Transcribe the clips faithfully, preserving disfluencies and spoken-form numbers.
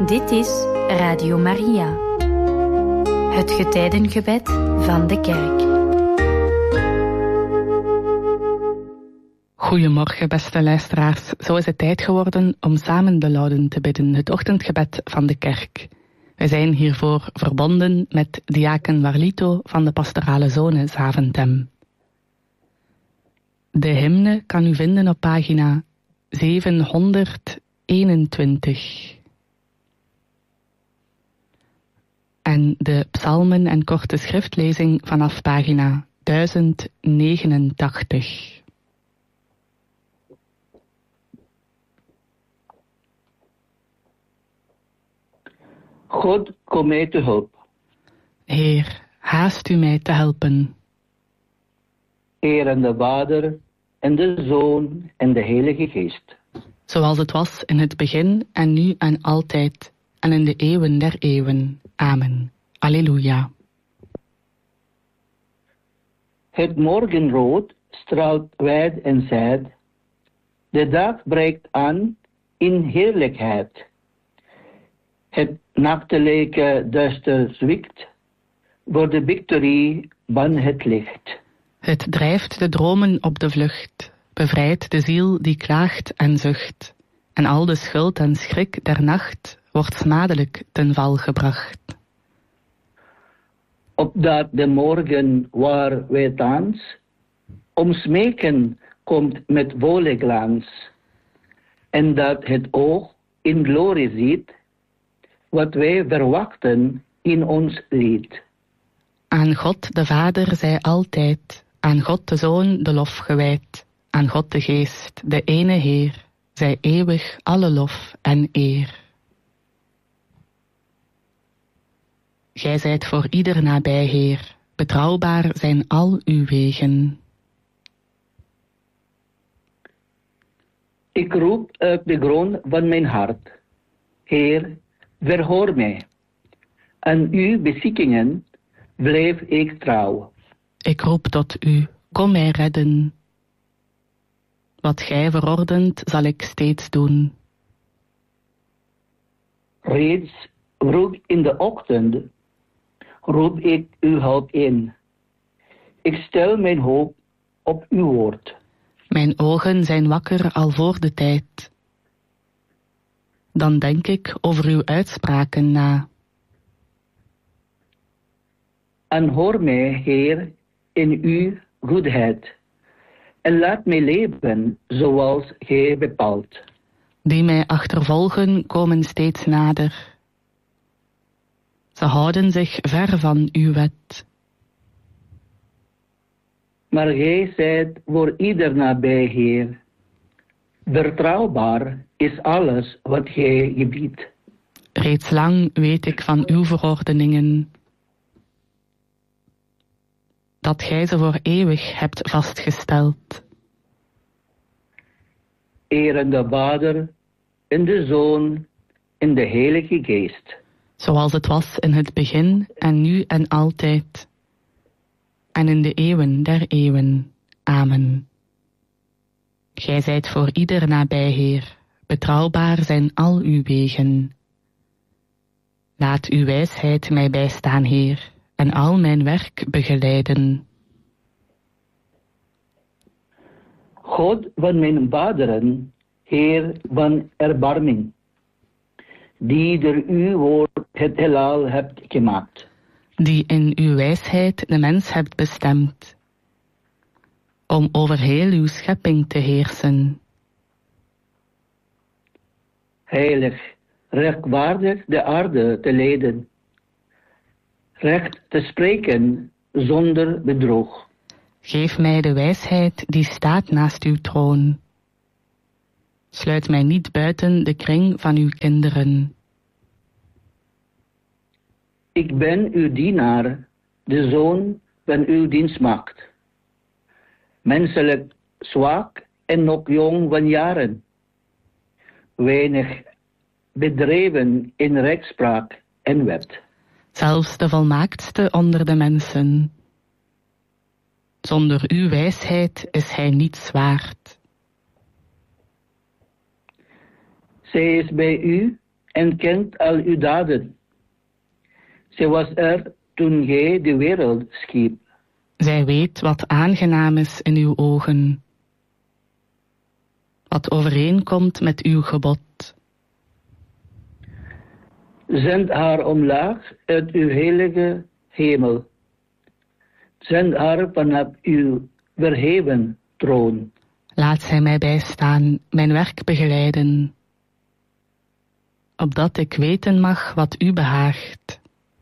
Dit is Radio Maria, het getijdengebed van de kerk. Goedemorgen, beste luisteraars. Zo is het tijd geworden om samen de Lauden te bidden, het ochtendgebed van de kerk. We zijn hiervoor verbonden met diaken Warlito van de pastorale zone Zaventem. De hymne kan u vinden op pagina zevenhonderdeenentwintig. En de psalmen en korte schriftlezing vanaf pagina duizend negenentachtig. God, kom mij te hulp. Heer, haast u mij te helpen. Eer aan de Vader, en de Zoon, en de Heilige Geest. Zoals het was in het begin, en nu en altijd, en in de eeuwen der eeuwen. Amen. Alleluia. Het morgenrood straalt wijd en zijd. De dag breekt aan in heerlijkheid. Het nachtelijke duister zwikt, voor de victorie van het licht. Het drijft de dromen op de vlucht, bevrijdt de ziel die klaagt en zucht, en al de schuld en schrik der nacht wordt smadelijk ten val gebracht. Opdat de morgen waar wij thans om smeken komt met volle glans, en dat het oog in glorie ziet, wat wij verwachten in ons lied. Aan God de Vader zij altijd, aan God de Zoon de lof gewijd, aan God de Geest, de ene Heer, zij eeuwig alle lof en eer. Gij zijt voor ieder nabij, Heer, betrouwbaar zijn al uw wegen. Ik roep uit de grond van mijn hart, Heer, verhoor mij. Aan uw bezittingen blijf ik trouw. Ik roep tot u, kom mij redden. Wat gij verordent, zal ik steeds doen. Reeds vroeg in de ochtend roep ik uw hulp in. Ik stel mijn hoop op uw woord. Mijn ogen zijn wakker al voor de tijd. Dan denk ik over uw uitspraken na. En hoor mij, Heer, in uw goedheid. En laat mij leven zoals gij bepaalt. Die mij achtervolgen komen steeds nader. Ze houden zich ver van uw wet. Maar gij zijt voor ieder nabij, Heer. Vertrouwbaar is alles wat gij gebiedt. Reeds lang weet ik van uw verordeningen, dat gij ze voor eeuwig hebt vastgesteld. Eer aan de Vader, en de Zoon, en de Heilige Geest. Zoals het was in het begin, en nu en altijd, en in de eeuwen der eeuwen. Amen. Gij zijt voor ieder nabij, Heer, betrouwbaar zijn al uw wegen. Laat uw wijsheid mij bijstaan, Heer, en al mijn werk begeleiden. God van mijn vaderen, Heer van erbarming, die door uw woord het heelal hebt gemaakt. Die in uw wijsheid de mens hebt bestemd, om over heel uw schepping te heersen. Heilig, rechtvaardig de aarde te leiden, recht te spreken zonder bedrog. Geef mij de wijsheid die staat naast uw troon. Sluit mij niet buiten de kring van uw kinderen. Ik ben uw dienaar, de zoon van uw dienstmaagd. Menselijk zwak en nog jong van jaren. Weinig bedreven in rechtspraak en wet. Zelfs de volmaaktste onder de mensen. Zonder uw wijsheid is hij niets waard. Zij is bij u en kent al uw daden. Zij was er toen gij de wereld schiep. Zij weet wat aangenaam is in uw ogen, wat overeenkomt met uw gebod. Zend haar omlaag uit uw heilige hemel. Zend haar vanaf uw verheven troon. Laat zij mij bijstaan, mijn werk begeleiden, opdat ik weten mag wat u behaagt.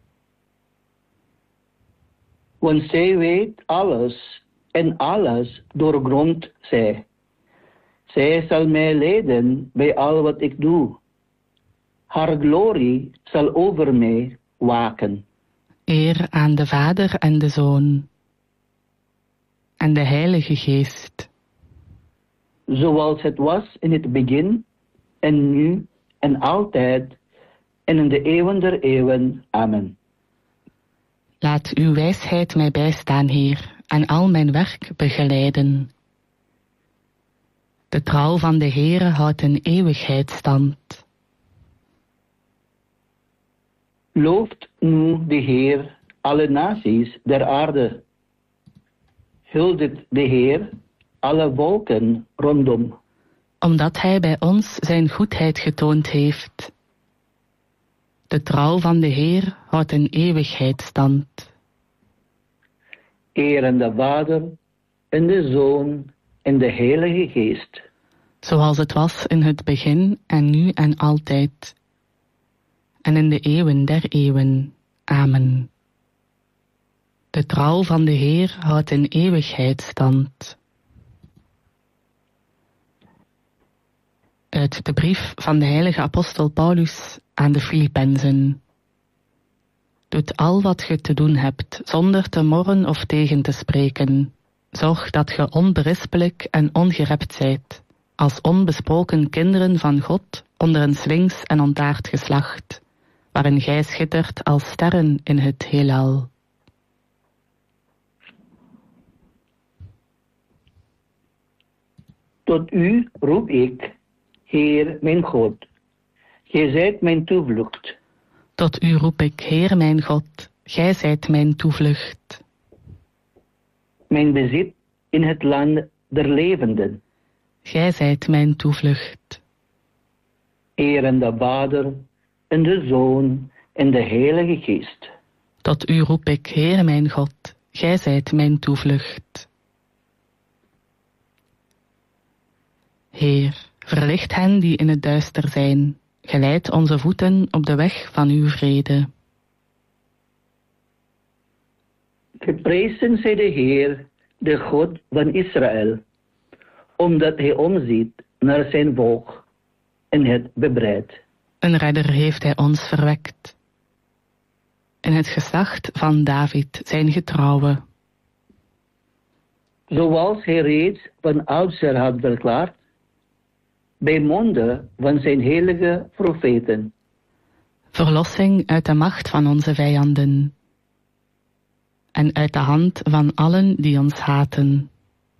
Want zij weet alles en alles doorgrondt zij. Zij zal mij leiden bij al wat ik doe. Haar glorie zal over mij waken. Eer aan de Vader en de Zoon en de Heilige Geest. Zoals het was in het begin en nu en altijd en in de eeuwen der eeuwen. Amen. Laat uw wijsheid mij bijstaan, Heer, en al mijn werk begeleiden. De trouw van de Heere houdt in eeuwigheid stand. Looft nu de Heer alle naties der aarde. Huldigt de Heer alle volken rondom. Omdat hij bij ons zijn goedheid getoond heeft. De trouw van de Heer houdt in eeuwigheid stand. Eer aan de Vader en de Zoon en de Heilige Geest. Zoals het was in het begin en nu en altijd. En in de eeuwen der eeuwen. Amen. De trouw van de Heer houdt in eeuwigheid stand. Uit de brief van de heilige apostel Paulus aan de Filippenzen. Doet al wat ge te doen hebt, zonder te morren of tegen te spreken. Zorg dat ge onberispelijk en ongerept zijt, als onbesproken kinderen van God onder een swings en ontaard geslacht, waarin gij schittert als sterren in het heelal. Tot u roep ik, Heer mijn God. Gij zijt mijn toevlucht. Tot u roep ik, Heer mijn God, gij zijt mijn toevlucht. Mijn bezit in het land der levenden. Gij zijt mijn toevlucht. Eer aan de Vader en de Zoon en de Heilige Geest. Tot u roep ik, Heer mijn God, gij zijt mijn toevlucht. Heer, verlicht hen die in het duister zijn. Geleid onze voeten op de weg van uw vrede. Geprezen zij de Heer, de God van Israël, omdat hij omziet naar zijn volk en het bevrijdt. Een redder heeft hij ons verwekt. In het geslacht van David zijn getrouwe. Zoals hij reeds van oudsher had verklaard, bij monden van zijn heilige profeten. Verlossing uit de macht van onze vijanden. En uit de hand van allen die ons haten.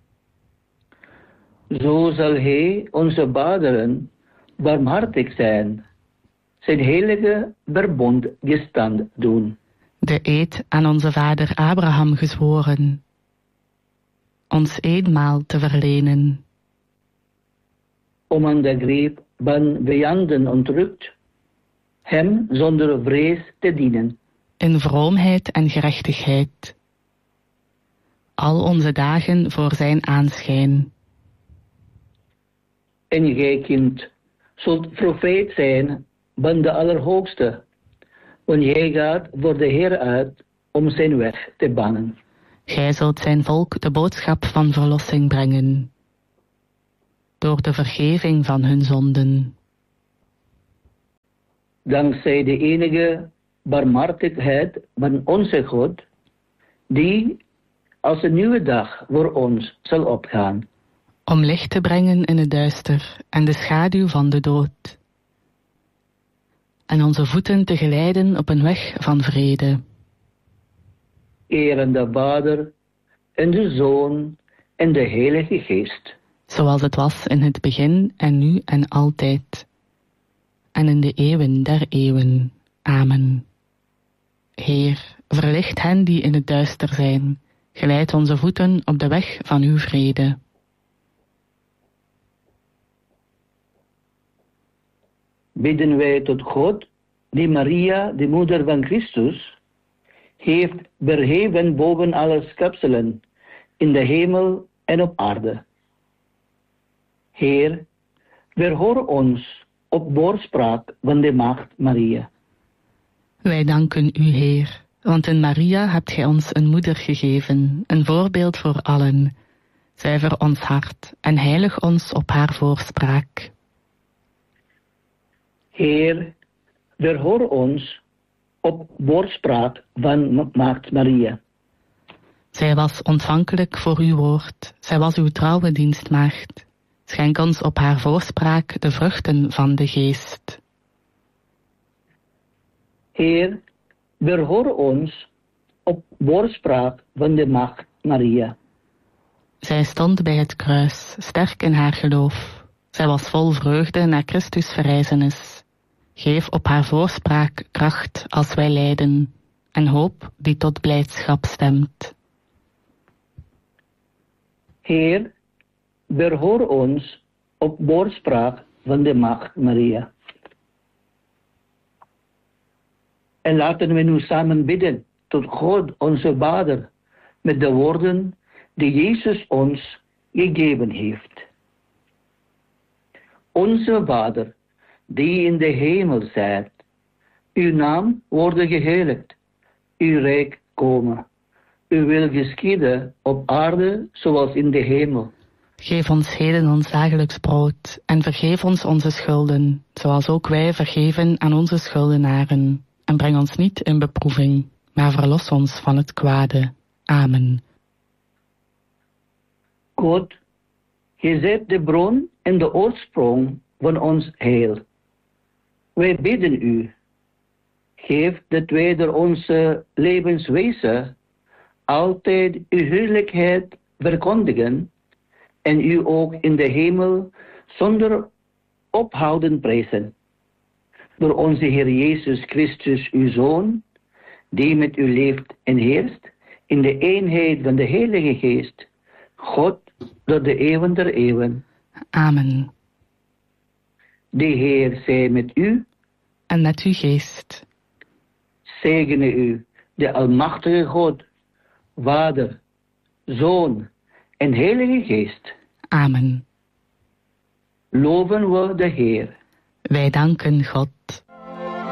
Zo zal hij onze vaderen barmhartig zijn, zijn heilige verbond gestand doen. De eed aan onze vader Abraham gezworen. Ons eenmaal te verlenen. Om aan de greep van vijanden ontrukt, hem zonder vrees te dienen. In vroomheid en gerechtigheid. Al onze dagen voor zijn aanschijn. En gij, kind, zult profeet zijn van de Allerhoogste, want jij gaat voor de Heer uit om zijn weg te bannen. Gij zult zijn volk de boodschap van verlossing brengen. Door de vergeving van hun zonden. Dankzij de enige barmhartigheid van onze God, die als een nieuwe dag voor ons zal opgaan. Om licht te brengen in het duister en de schaduw van de dood. En onze voeten te geleiden op een weg van vrede. Eer aan de Vader en de Zoon en de Heilige Geest. Zoals het was in het begin en nu en altijd. en in de eeuwen der eeuwen. Amen. Heer, verlicht hen die in het duister zijn. Geleid onze voeten op de weg van uw vrede. Bidden wij tot God, die Maria, de moeder van Christus, heeft verheven boven alle schepselen, in de hemel en op aarde. Heer, verhoor ons op voorspraak van de maagd Maria. Wij danken u, Heer, want in Maria hebt gij ons een moeder gegeven, een voorbeeld voor allen. Zuiver ons hart en heilig ons op haar voorspraak. Heer, verhoor ons op voorspraak van maagd Maria. Zij was ontvankelijk voor uw woord, zij was uw trouwe dienstmaagd. Schenk ons op haar voorspraak de vruchten van de geest. Heer, verhoor ons op voorspraak van de maagd Maria. Zij stond bij het kruis, sterk in haar geloof. Zij was vol vreugde naar Christus verrijzenis. Geef op haar voorspraak kracht als wij lijden, en hoop die tot blijdschap stemt. Heer, verhoor ons op voorspraak van de maagd Maria. En laten we nu samen bidden tot God onze Vader, met de woorden die Jezus ons gegeven heeft. Onze Vader, die in de hemel zijt, uw naam worden geheiligd, uw rijk komen. Uw wil geschieden op aarde zoals in de hemel. Geef ons heden ons dagelijks brood en vergeef ons onze schulden, zoals ook wij vergeven aan onze schuldenaren. En breng ons niet in beproeving, maar verlos ons van het kwade. Amen. God, gij zijt de bron en de oorsprong van ons heil. Wij bidden u, geef dat wij door onze levenswezen altijd uw heerlijkheid verkondigen en u ook in de hemel zonder ophouden prijzen. Door onze Heer Jezus Christus, uw Zoon, die met u leeft en heerst, in de eenheid van de Heilige Geest, God, door de eeuwen der eeuwen. Amen. De Heer zij met u. En met uw geest. Zegene u, de Almachtige God, Vader, Zoon en Heilige Geest. Amen. Loven we de Heer. Wij danken God.